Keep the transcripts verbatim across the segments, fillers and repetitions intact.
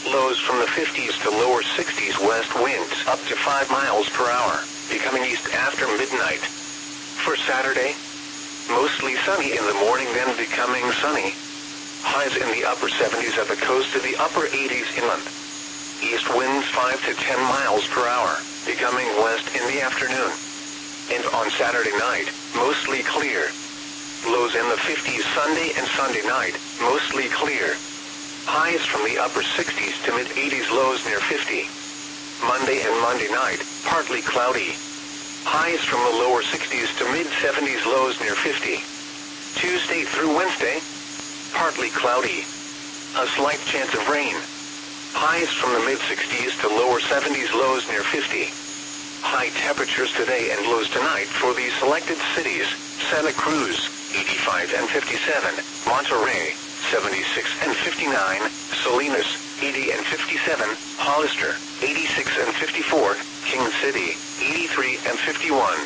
Lows from the fifties to lower sixties, west winds up to five miles per hour, becoming east after midnight. For Saturday, mostly sunny in the morning, then becoming sunny. Highs in the upper seventies at the coast to the upper eighties inland. East winds five to ten miles per hour, becoming west in the afternoon. And on Saturday night, mostly clear. Lows in the fifties Sunday and Sunday night, mostly clear. Highs from the upper sixties to mid-eighties, lows near fifty. Monday and Monday night, partly cloudy. Highs from the lower sixties to mid-seventies, lows near fifty. Tuesday through Wednesday, partly cloudy. A slight chance of rain. Highs from the mid-sixties to lower seventies, lows near fifty. High temperatures today and lows tonight for these selected cities: Santa Cruz, eighty-five and fifty-seven, Monterey, seventy-six and fifty-nine, Salinas, eighty and fifty-seven, Hollister, eighty-six and fifty-four, King City, eighty-three and fifty-one.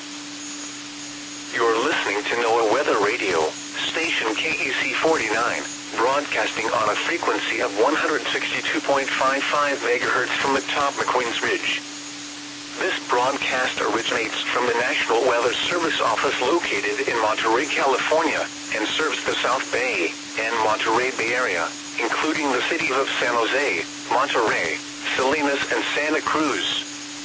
You're listening to NOAA Weather Radio, station K E C forty-nine, broadcasting on a frequency of one hundred sixty-two point five five megahertz from atop McQueen's Ridge. This broadcast originates from the National Weather Service office located in Monterey, California, and serves the South Bay and Monterey Bay Area, including the cities of San Jose, Monterey, Salinas, and Santa Cruz.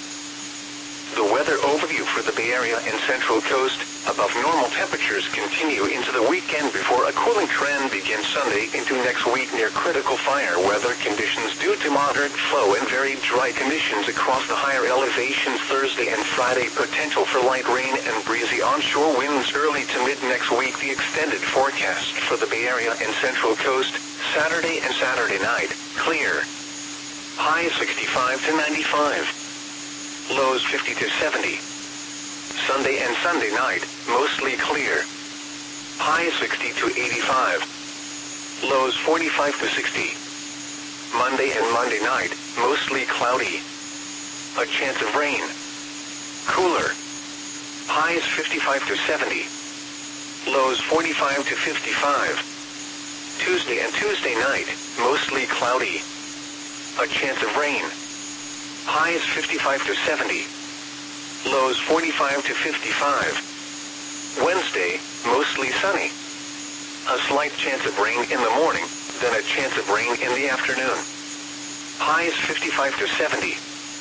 The weather overview for the Bay Area and Central Coast: above normal temperatures continue into the weekend before a cooling trend begins Sunday into next week near critical fire weather conditions due to moderate flow and very dry conditions across the higher elevations Thursday and Friday. Potential for light rain and breezy onshore winds early to mid next week. The extended forecast for the Bay Area and Central Coast: Saturday and Saturday night, clear. High sixty-five to ninety-five. Lows fifty to seventy. Sunday and Sunday night, mostly clear. High sixty to eighty-five. Lows forty-five to sixty. Monday and Monday night, mostly cloudy. A chance of rain. Cooler. Highs fifty-five to seventy. Lows forty-five to fifty-five. Tuesday and Tuesday night, mostly cloudy. A chance of rain. Highs fifty-five to seventy. Lows forty-five to fifty-five. Wednesday, mostly sunny. A slight chance of rain in the morning, then a chance of rain in the afternoon. Highs fifty-five to seventy.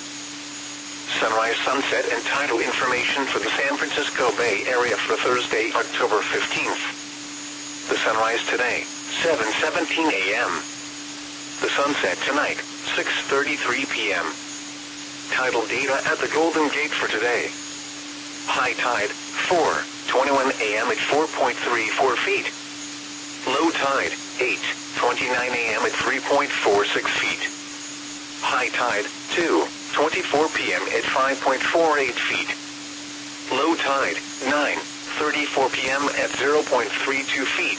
Sunrise, sunset, and tidal information for the San Francisco Bay Area for Thursday, October fifteenth. The sunrise today, seven seventeen a m The sunset tonight, six thirty-three p m Tidal data at the Golden Gate for today. High tide, four twenty-one a m at four point three four feet. Low tide, eight twenty-nine a m at three point four six feet. High tide, two twenty-four p m at five point four eight feet. Low tide, nine thirty-four p m at zero point three two feet.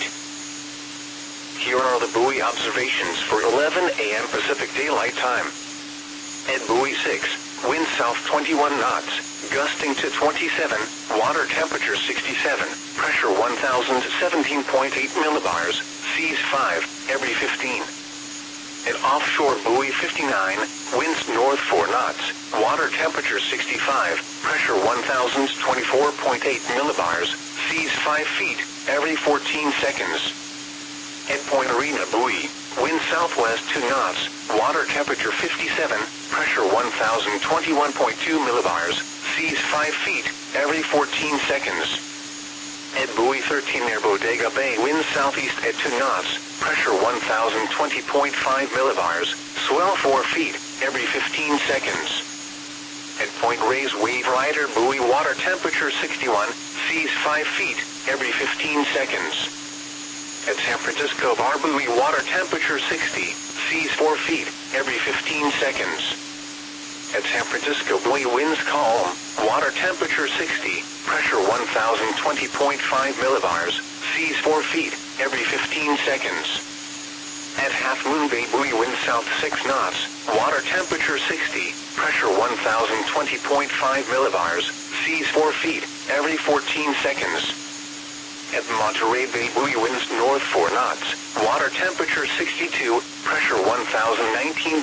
Here are the buoy observations for eleven a m Pacific Daylight Time. At buoy six, wind south twenty-one knots, gusting to twenty-seven, water temperature sixty-seven, pressure one thousand seventeen point eight millibars, seas five, every fifteen. At offshore buoy fifty-nine, winds north four knots, water temperature sixty-five, pressure one thousand twenty-four point eight millibars, seas five feet, every fourteen seconds. At Point Arena buoy, wind southwest two knots, water temperature fifty-seven, pressure one thousand twenty-one point two millibars, seas five feet, every fourteen seconds. At buoy thirteen near Bodega Bay, wind southeast at two knots, pressure one thousand twenty point five millibars, swell four feet, every fifteen seconds. At Point Reyes Wave Rider buoy, water temperature sixty-one, seas five feet, every fifteen seconds. At San Francisco Bar buoy, water temperature sixty, seas four feet, every fifteen seconds. At San Francisco buoy, winds calm, water temperature sixty, pressure one thousand twenty point five millibars, seas four feet, every fifteen seconds. At Half Moon Bay buoy, wind south six knots, water temperature sixty, pressure one thousand twenty point five millibars, seas four feet, every fourteen seconds. At Monterey Bay buoy, winds north four knots, water temperature sixty-two, pressure one thousand nineteen